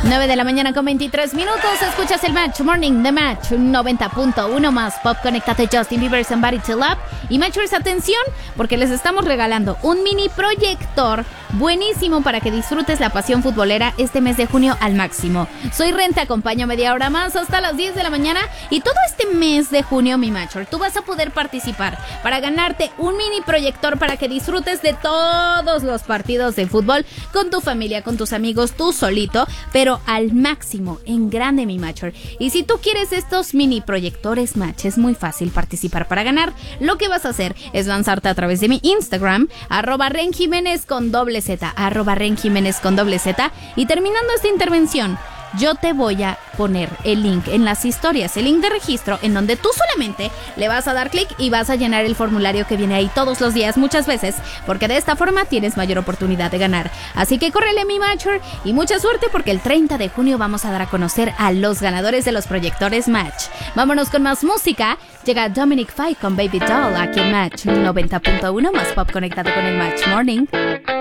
9 de la mañana con 23 minutos. Escuchas el Match Morning de Match 90.1 más Pop. Conéctate Justin Bieber, Somebody to Love. Y Matchers, atención, porque les estamos regalando un mini proyector buenísimo para que disfrutes la pasión futbolera este mes de junio al máximo. Soy Ren, te acompaño media hora más hasta las 10 de la mañana. Y todo este mes de junio, mi Matcher, tú vas a poder participar para ganarte un mini proyector para que disfrutes de todos los partidos de fútbol con tu familia, con tus amigos, tú solito, pero al máximo, en grande, mi Matcher. Y si tú quieres estos mini proyectores Match, es muy fácil participar para ganar. Lo que vas a hacer es lanzarte a través de mi Instagram, @RenJiménez con doble Z, @RenJiménez con doble Z. Y terminando esta intervención, yo te voy a poner el link en las historias, el link de registro, en donde tú solamente le vas a dar clic y vas a llenar el formulario que viene ahí todos los días, muchas veces, porque de esta forma tienes mayor oportunidad de ganar. Así que córrele, mi Matcher, y mucha suerte, porque el 30 de junio vamos a dar a conocer a los ganadores de los proyectores Match. Vámonos con más música. Llega Dominic Fike con Baby Doll aquí en Match 90.1 más Pop, conectado con el Match Morning.